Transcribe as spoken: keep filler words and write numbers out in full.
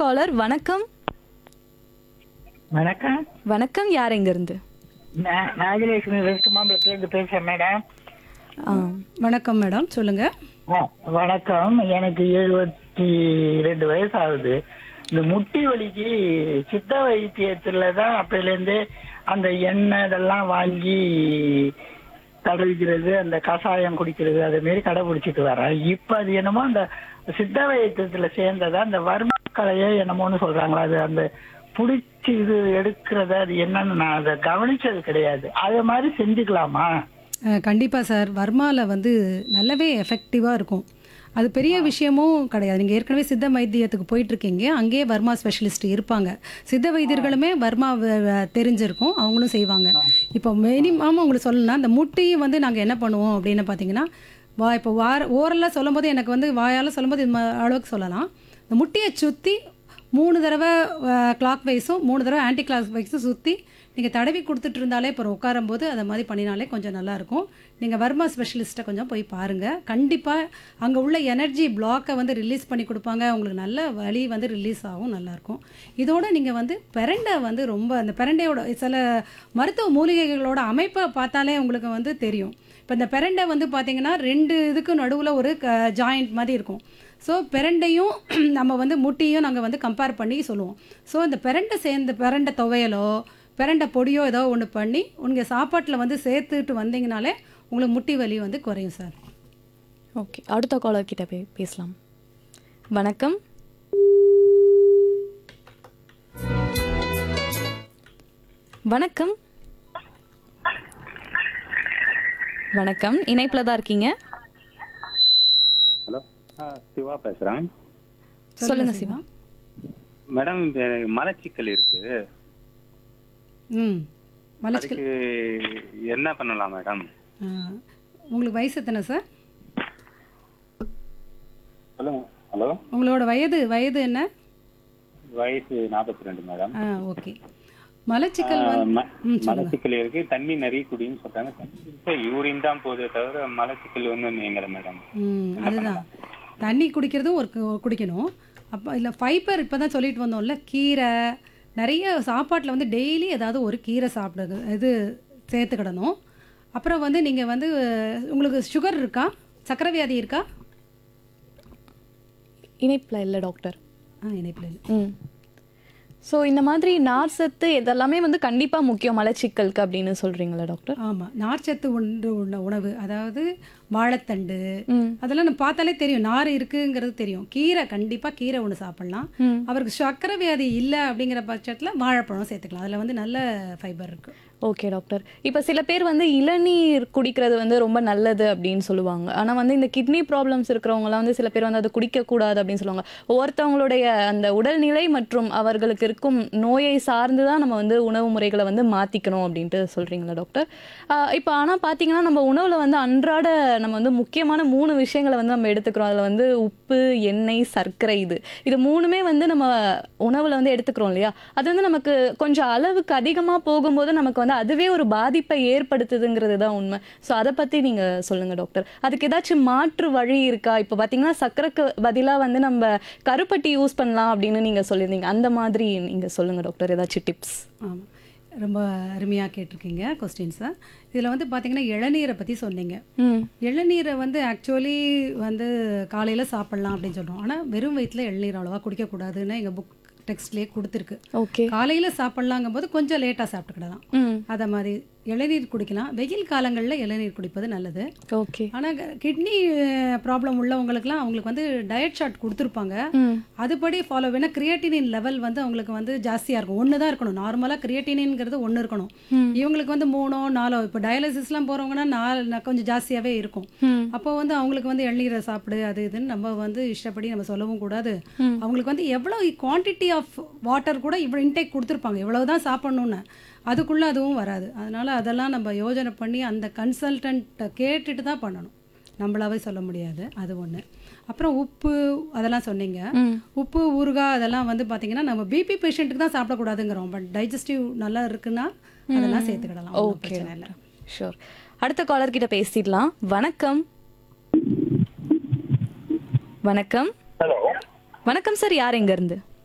Collar. வணக்கம். வணக்கம். வணக்கம். யார் எங்க இருந்து? நான் நாகலட்சுமி வெஸ்ட் மாம்பலத்துல இருந்து பேசுறேன் மேடம். ஆ, வணக்கம் மேடம், சொல்லுங்க. ஆ, வணக்கம். எனக்கு எழுபத்தி ரெண்டு வயசு ஆகுது. இந்த முட்டி வலிக்கு சித்த வைத்தியத்துல தான் அப்பையிலேருந்து அந்த எண்ணெய் இதெல்லாம் வாங்கி தடவிக்கிறது, அந்த கஷாயம் குடிக்கிறது, அதே மாரி கடைபிடிச்சிட்டு வரேன். இப்ப அது என்னமோ அந்த சித்த வைத்தியத்துல சேர்ந்ததா அந்த வர்மக்கலையோ என்னமோன்னு சொல்றாங்களா, அது அந்த புடிச்சு இது எடுக்கிறத அது என்னன்னு நான் அதை கவனிச்சது கிடையாது. அதே மாதிரி செஞ்சுக்கலாமா? அஹ், கண்டிப்பா சார். வர்மால வந்து நல்லாவே எஃபெக்டிவாக இருக்கும். அது பெரிய விஷயமும் கிடையாது. நீங்கள் ஏற்கனவே சித்த வைத்தியத்துக்கு போயிட்டு இருக்கீங்க, அங்கேயே வர்மா ஸ்பெஷலிஸ்ட் இருப்பாங்க. சித்த வைத்தியர்களுமே வர்மா வ- வ- தெரிஞ்சிருக்கும், அவங்களும் செய்வாங்க. இப்போ மினிமம் உங்களுக்கு சொல்லணும்னா, இந்த முட்டியை வந்து நாங்கள் என்ன பண்ணுவோம் அப்படின்னு பார்த்தீங்கன்னா, வா இப்போ வார ஓரலாக சொல்லும்போது எனக்கு வந்து வாயால் சொல்லும்போது இது ம- அளவுக்கு சொல்லலாம். இந்த முட்டியை சுற்றி மூணு தடவை கிளாக் வைஸும் மூணு தடவை ஆன்டி கிளாக் வைஸும் சுற்றி நீங்கள் தடவி கொடுத்துட்டு இருந்தாலே அப்புறம் உட்காரும்போது அதை மாதிரி பண்ணினாலே கொஞ்சம் நல்லாயிருக்கும். நீங்கள் வர்மா ஸ்பெஷலிஸ்ட்டை கொஞ்சம் போய் பாருங்கள். கண்டிப்பாக அங்கே உள்ள எனர்ஜி பிளாக்கை வந்து ரிலீஸ் பண்ணி கொடுப்பாங்க. உங்களுக்கு நல்ல வலி வந்து ரிலீஸ் ஆகும், நல்லாயிருக்கும். இதோட நீங்கள் வந்து பெரண்டை வந்து ரொம்ப அந்த பெரண்டையோட சில மருத்துவ மூலிகைகளோட அமைப்பை பார்த்தாலே உங்களுக்கு வந்து தெரியும். இப்போ இந்த பெரண்டை வந்து பார்த்தீங்கன்னா ரெண்டு இதுக்கு நடுவில் ஒரு க ஜாயிண்ட் மாதிரி இருக்கும். ஸோ பெரண்டையும் நம்ம வந்து முட்டியும் நாங்கள் வந்து கம்பேர் பண்ணி சொல்லுவோம். ஸோ இந்த பெரண்டை சேர்ந்த பெரண்டை துவையலோ பெரண்டை பொடியோ ஏதோ ஒன்று பண்ணி உங்கள் சாப்பாட்டில் வந்து சேர்த்துட்டு வந்தீங்கனாலே உங்களுக்கு முட்டி வலி வந்து குறையும் சார். ஓகே, அடுத்த காலர் கிட்ட பே பேசலாம். வணக்கம். வணக்கம். வணக்கம். இணைப்புல தான் இருக்கீங்க. ஹலோ, ஆ, சிவா பேசுறேன் சொல்லுங்க சிவா. மேடம். இந்த மலச்சிக்கல் இருக்கு, ம் மலச்சிக்கல். அதுக்கு என்ன பண்ணலாம் மேடம்? ஆ, உங்களுக்கு வயசு எத்தனை சார்? சொல்லுங்க. ஹலோ, உங்களோட வயது வயது என்ன? வயசு நாற்பத்தி ரெண்டு மேடம். ஆ, ஓகே. மலச்சிக்கல் ஆ, வந்து ம- ம் சொல்லுங்க. மலச்சிக்கல் இருக்கு, தண்ணி நிறைய குடின்னு சொல்றாங்க. யூரின் தான் போதே தவிர மலச்சிக்கல் ஒன்றும் நீங்கல மேடம். ம் அதுதான், தண்ணி குடிக்கிறதும் ஒரு கு- குடிக்கணும். அப்போ இல்லை ஃபைபர் இப்போ தான் சொல்லிட்டு வந்தோம்ல, கீரை நிறைய சாப்பாட்டில் வந்து டெய்லி ஏதாவது ஒரு கீரை சாப்பிடுது இது சேர்த்துக்கிடணும். அப்புறம் வந்து நீங்கள் வந்து உங்களுக்கு சுகர் இருக்கா, சர்க்கரை வியாதி இருக்கா? இணைப்புல இல்லை டாக்டர். ஆ, இணைப்பில் இல்லை. ம். ஸோ இந்த மாதிரி நார் சத்து இதெல்லாமே வந்து கண்டிப்பாக முக்கியம் மலச்சிக்கலுக்கு அப்படின்னு சொல்கிறீங்களா டாக்டர்? ஆமாம், நார்ச்சத்து உண்டு உள்ள உணவு, அதாவது வாழைத்தண்டு ம். அதெல்லாம் நம்ம பார்த்தாலே தெரியும் நார் இருக்குங்கிறது தெரியும். கீரை கண்டிப்பாக கீரை ஒன்று சாப்பிட்லாம். ம். அவருக்கு சர்க்கரை வியாதி இல்லை அப்படிங்கிற பட்சத்தில் வாழைப்பழம் சேர்த்துக்கலாம், அதில் வந்து நல்ல ஃபைபர் இருக்குது. Okay doctor. இப்போ சில பேர் வந்து இளநீர் குடிக்கிறது வந்து ரொம்ப நல்லது அப்படின்னு சொல்லுவாங்க. ஆனால் வந்து இந்த கிட்னி ப்ராப்ளம்ஸ் இருக்கிறவங்கலாம் வந்து சில பேர் வந்து அதை குடிக்கக்கூடாது அப்படின்னு சொல்லுவாங்க. ஒவ்வொருத்தவங்களுடைய அந்த உடல்நிலை மற்றும் அவர்களுக்கு இருக்கும் நோயை சார்ந்து தான் நம்ம வந்து உணவு முறைகளை வந்து மாற்றிக்கணும் அப்படின்ட்டு சொல்கிறீங்களா டாக்டர்? ஆஹ் இப்போ ஆனால் பார்த்தீங்கன்னா நம்ம உணவில் வந்து அன்றாட நம்ம வந்து முக்கியமான மூணு விஷயங்களை வந்து நம்ம எடுத்துக்கிறோம். அதில் வந்து உப்பு, எண்ணெய், சர்க்கரை, இது இது மூணுமே வந்து நம்ம உணவில் வந்து எடுத்துக்கிறோம் இல்லையா? அது வந்து நமக்கு கொஞ்சம் அளவுக்கு அதிகமாக போகும்போது நமக்கு வந்து அதுவே ஒரு பாதிப்பை ஏற்படுத்துதுங்கிறது தான் உண்மை. ஸோ அதை பற்றி நீங்கள் சொல்லுங்கள் டாக்டர். அதுக்கு ஏதாச்சும் மாற்று வழி இருக்கா? இப்போ பார்த்தீங்கன்னா சர்க்கரைக்கு பதிலாக வந்து நம்ம கருப்பட்டி யூஸ் பண்ணலாம் அப்படின்னு நீங்கள் சொல்லியிருந்தீங்க. அந்த மாதிரி நீங்கள் சொல்லுங்கள் டாக்டர், ஏதாச்சும் டிப்ஸ். ஆமாம், ரொம்ப அருமையாக கேட்டிருக்கீங்க கொஸ்டின்ஸை. இதில் வந்து பார்த்தீங்கன்னா இளநீரை பற்றி சொன்னீங்க. ம். இளநீரை வந்து ஆக்சுவலி வந்து காலையில் சாப்பிட்லாம் அப்படின்னு சொல்கிறோம். ஆனால் வெறும் வயிற்றில் இளநீர் அவ்வளோவா குடிக்கக்கூடாதுன்னு எங்கள் புக் டெக்ஸ்ட்லேயே கொடுத்துருக்கு. ஓகே. காலையில் சாப்பிட்லாங்கும் போது கொஞ்சம் லேட்டாக சாப்பிட்டுக்கிடலாம். ம். அதை மாதிரி இளநீர் குடிக்கலாம். வெயில் காலங்களில் இளநீர் குடிப்பது நல்லது. ஓகே. ஆனால் கிட்னி ப்ராப்ளம் உள்ளவங்களுக்குலாம் அவங்களுக்கு வந்து டயட் சார்ட் கொடுத்துருப்பாங்க, ம். அதுபடி ஃபாலோ வேணால் கிரியேட்டினின் லெவல் வந்து அவங்களுக்கு வந்து ஜாஸ்தியாக இருக்கும். ஒன்று தான் இருக்கணும், நார்மலாக கிரியேட்டினின்ங்கிறது ஒன்று இருக்கணும். இவங்களுக்கு வந்து மூணோ நாலோ, இப்போ டயாலிசிஸ்லாம் போகிறவங்கன்னா நாலு கொஞ்சம் ஜாஸ்தியாகவே இருக்கும். அப்போ வந்து அவங்களுக்கு வந்து இளநீரை சாப்பிடு அது இதுன்னு நம்ம வந்து இஷ்டப்படி நம்ம சொல்லவும் கூடாது. அவங்களுக்கு வந்து எவ்வளோ குவான்டிட்டி ஆஃப் வாட்டர் கூட இவ்வளோ இன்டேக் கொடுத்துருப்பாங்க, இவ்வளோ தான் சாப்பிட்ணுன்னு, அதுக்குள்ளே அதுவும் வராது. அதனால் அதெல்லாம் நம்ம யோஜனை பண்ணி அந்த கன்சல்டன்ட்டை கேட்டுட்டு தான் பண்ணணும், நம்மளாவே சொல்ல முடியாது. அது ஒன்று. அப்புறம் உப்பு அதெல்லாம் சொன்னீங்க. உப்பு, ஊறுகாய் அதெல்லாம் வந்து பார்த்தீங்கன்னா நம்ம பிபி பேஷண்ட்டுக்கு தான் சாப்பிடக்கூடாதுங்கிறோம். பட் டைஜஸ்டிவ் நல்லா இருக்குன்னா அதெல்லாம் சேர்த்துக்கிடலாம், ஒண்ணும் ஓகே, பிரச்சனை இல்லை. ஷூர். அடுத்த காலர் கிட்ட பேசிடலாம். வணக்கம். வணக்கம். ஹலோ, வணக்கம் சார், யார் எங்க இருந்து?